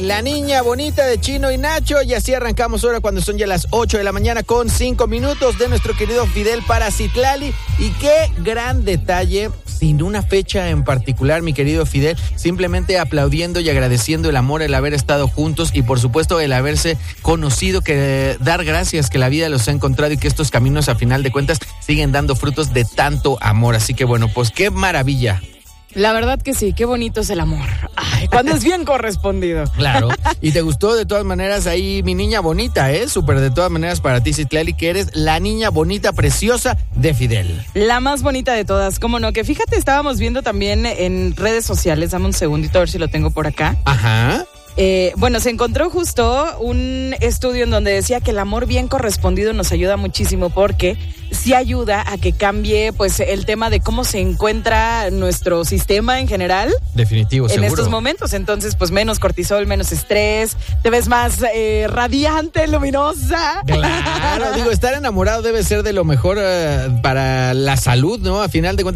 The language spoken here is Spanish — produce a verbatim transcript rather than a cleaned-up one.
la niña bonita de Chino y Nacho. Y así arrancamos ahora cuando son ya las ocho de la mañana con cinco minutos de nuestro querido Fidel para Citlali. Y qué gran detalle, sin una fecha en particular, mi querido Fidel, simplemente aplaudiendo y agradeciendo el amor, el haber estado juntos y por supuesto el haberse conocido, que dar gracias que la vida los ha encontrado y que estos caminos a final de cuentas siguen dando frutos de tanto amor. Así que bueno, pues qué maravilla. La verdad que sí, qué bonito es el amor. Ay, cuando es bien correspondido. Claro. Y te gustó de todas maneras ahí mi niña bonita, ¿eh? Súper de todas maneras para ti, Citlali, que eres la niña bonita, preciosa de Fidel. La más bonita de todas, cómo no. Que fíjate, estábamos viendo también en redes sociales, dame un segundito a ver si lo tengo por acá. Ajá. Eh, bueno, se encontró justo un estudio en donde decía que el amor bien correspondido nos ayuda muchísimo porque sí ayuda a que cambie pues el tema de cómo se encuentra nuestro sistema en general. Definitivo, en seguro. estos momentos. Entonces, pues menos cortisol, menos estrés, te ves más eh, radiante, luminosa. Claro, digo, estar enamorado debe ser de lo mejor uh, para la salud, ¿no? A final de cuentas.